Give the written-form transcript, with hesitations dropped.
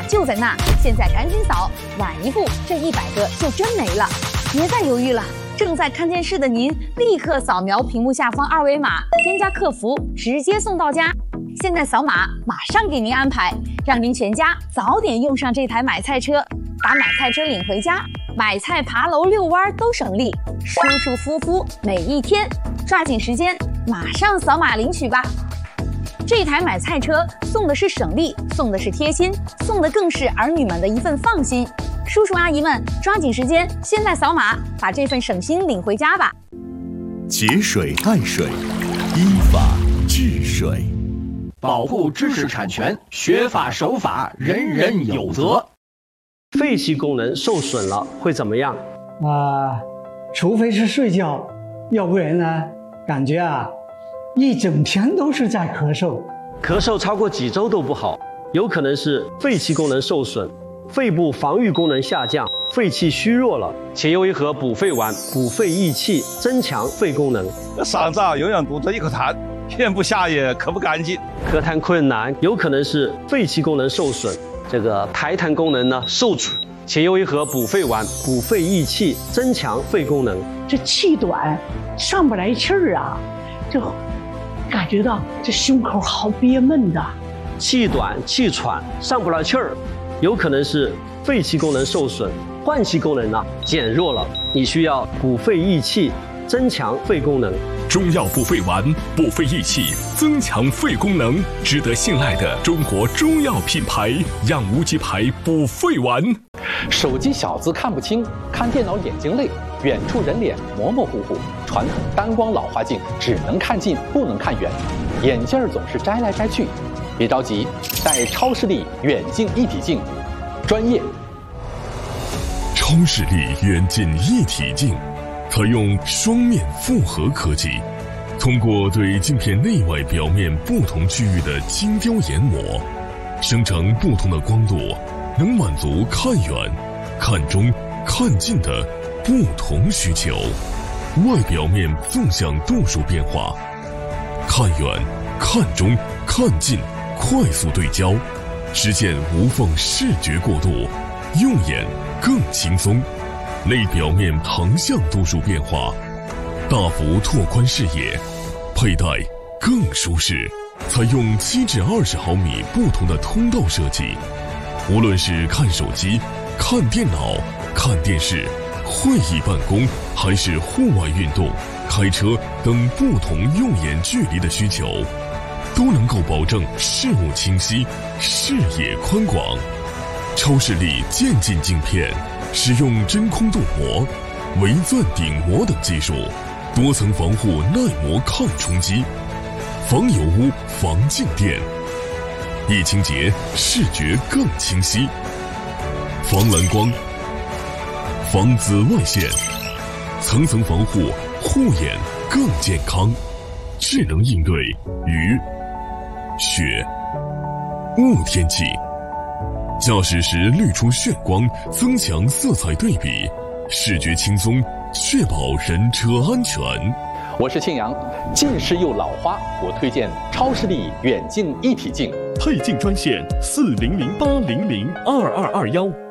就在那，现在赶紧扫，晚一步这100个就真没了。别再犹豫了，正在看电视的您，立刻扫描屏幕下方2维码，添加客服，直接送到家。现在扫码，马上给您安排，让您全家早点用上这台买菜车，把买菜车领回家，买菜、爬楼、遛弯都省力，舒舒服服每一天。抓紧时间，马上扫码领取吧！这台买菜车送的是省力，送的是贴心，送的更是儿女们的一份放心。叔叔阿姨们，抓紧时间，现在扫码，把这份省心领回家吧！ 节水爱水，依法治水， 保护知识产权，学法守法，人人有责。 肺气功能受损了会怎么样？ 除非是睡觉，要不然呢，感觉一整天都是在咳嗽。 咳嗽超过几周都不好，有可能是肺气功能受损，肺部防御功能下降，肺气虚弱了，且又一盒补肺丸，补肺益气，增强肺功能。 嗓子永远堵着一口痰，咽不下也咳不干净， 咳痰困难，有可能是肺气功能受损，这个排痰功能呢受阻，且又一盒补肺丸，补肺益气，增强肺功能。 这气短，上不来气儿啊，就感觉到这胸口好憋闷的。 气短气喘上不来气儿，有可能是肺气功能受损，换气功能减弱了，你需要补肺益气，增强肺功能。 中药补肺丸，补肺益气，增强肺功能，值得信赖的中国中药品牌养无极牌补肺丸。 手机小字看不清，看电脑眼睛累，远处人脸模模糊糊，传统单光老花镜只能看近不能看远，眼镜总是摘来摘去。别着急，戴超视力远近一体镜，专业。 超视力远近一体镜采用双面复合科技，通过对镜片内外表面不同区域的精雕研磨，生成不同的光度，能满足看远、看中、看近的不同需求。外表面纵向度数变化，看远、看中、看近快速对焦，实现无缝视觉过渡，用眼更轻松。内表面横向度数变化，大幅拓宽视野，佩戴更舒适。采用7至20毫米不同的通道设计，无论是看手机、看电脑、看电视、会议办公，还是户外运动、开车等不同用眼距离的需求，都能够保证视物清晰、视野宽广。超视力渐进镜片使用真空镀膜、微钻顶膜等技术，多层防护耐磨抗冲击，防油污、防静电，一清洁视觉更清晰，防蓝光、防紫外线，层层防护，护眼更健康，智能应对雨、雪、雾天气。驾驶时滤出眩光，增强色彩对比，视觉轻松，确保人车安全。 我是庆阳，近视又老花，我推荐超视力远近一体镜。 配镜专线4008002221。